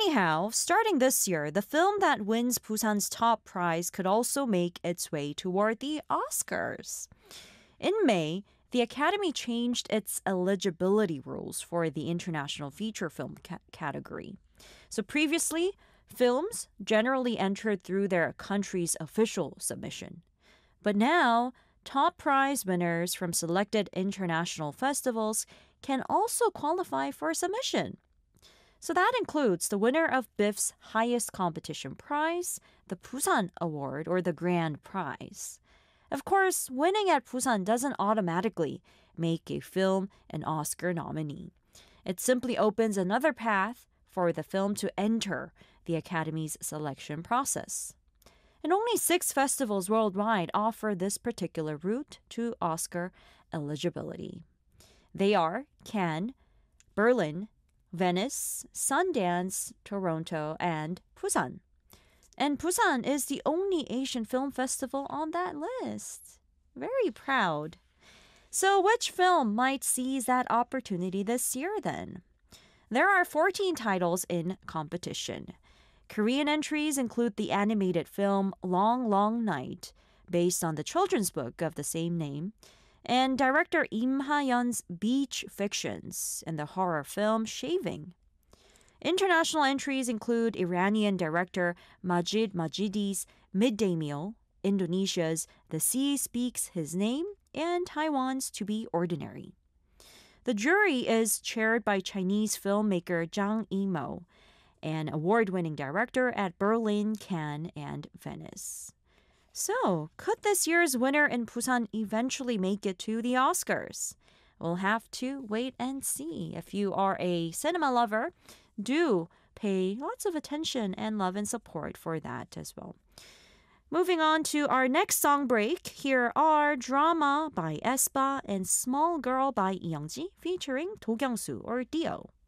Anyhow, starting this year, the film that wins Busan's top prize could also make its way toward the Oscars. In May, the Academy changed its eligibility rules for the international feature film category. So previously, films generally entered through their country's official submission. But now, top prize winners from selected international festivals can also qualify for submission. So that includes the winner of BIF's highest competition prize, the Busan Award or the Grand Prize. Of course, winning at Busan doesn't automatically make a film an Oscar nominee. It simply opens another path for the film to enter the Academy's selection process. And only 6 festivals worldwide offer this particular route to Oscar eligibility. They are Cannes, Berlin, Venice, Sundance, Toronto, and Busan. And Busan is the only Asian film festival on that list. Very proud. So which film might seize that opportunity this year then? There are 14 titles in competition. Korean entries include the animated film Long Long Night, based on the children's book of the same name, and director Im Ha-yeon's Beach Fictions and the horror film Shaving. International entries include Iranian director Majid Majidi's Midday Meal, Indonesia's The Sea Speaks His Name, and Taiwan's To Be Ordinary. The jury is chaired by Chinese filmmaker Zhang Yimou, an award-winning director at Berlin, Cannes, and Venice. So, could this year's winner in Busan eventually make it to the Oscars? We'll have to wait and see. If you are a cinema lover, do pay lots of attention and love and support for that as well. Moving on to our next song break, here are Drama by aespa and Small Girl by Youngji featuring Do Kyung-soo or Dio.